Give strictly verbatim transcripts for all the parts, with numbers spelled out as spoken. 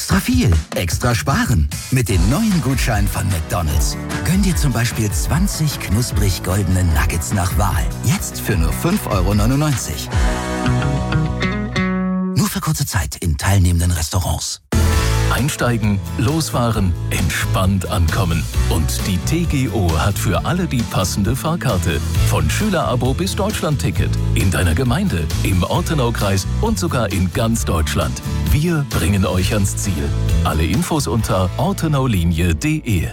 Extra viel, extra sparen. Mit dem neuen Gutschein von McDonald's. Gönn dir zum Beispiel zwanzig knusprig goldene Nuggets nach Wahl. Jetzt für nur fünf Euro neunundneunzig. Nur für kurze Zeit in teilnehmenden Restaurants. Einsteigen, losfahren, entspannt ankommen. Und die T G O hat für alle die passende Fahrkarte. Von Schülerabo bis Deutschlandticket. In deiner Gemeinde, im Ortenaukreis und sogar in ganz Deutschland. Wir bringen euch ans Ziel. Alle Infos unter ortenaulinie punkt de.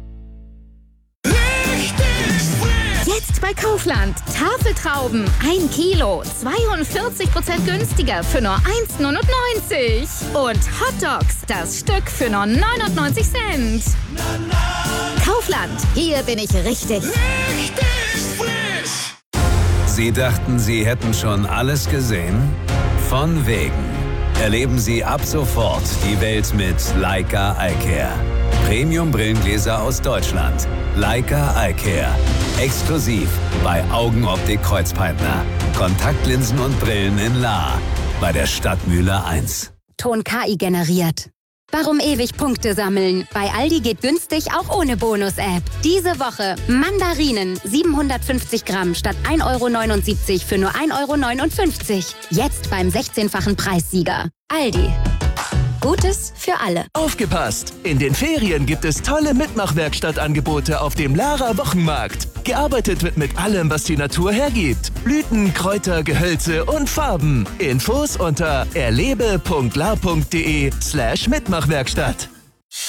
Jetzt bei Kaufland. Tafeltrauben. ein Kilo. zweiundvierzig Prozent günstiger für nur eins neunundneunzig. Und Hotdogs. Das Stück für nur neunundneunzig Cent. Kaufland. Hier bin ich richtig. Richtig frisch. Sie dachten, Sie hätten schon alles gesehen? Von wegen. Erleben Sie ab sofort die Welt mit Leica iCare. Premium-Brillengläser aus Deutschland. Leica iCare. Exklusiv bei Augenoptik Kreuzpeitner. Kontaktlinsen und Brillen in Lahr. Bei der Stadtmühle eins. Ton K I generiert. Warum ewig Punkte sammeln? Bei Aldi geht günstig auch ohne Bonus-App. Diese Woche Mandarinen siebenhundertfünfzig Gramm statt ein Euro neunundsiebzig für nur ein Euro neunundfünfzig. Jetzt beim sechzehnfachen Preissieger. Aldi. Gutes für alle. Aufgepasst! In den Ferien gibt es tolle Mitmachwerkstattangebote auf dem Lara Wochenmarkt. Gearbeitet wird mit allem, was die Natur hergibt. Blüten, Kräuter, Gehölze und Farben. Infos unter erlebe punkt la punkt de slash Mitmachwerkstatt.